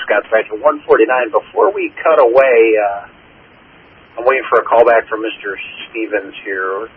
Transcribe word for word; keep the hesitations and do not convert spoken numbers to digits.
Scott Spatcher, one forty-nine. Before we cut away, uh, I'm waiting for a call back from Mister Stevens here.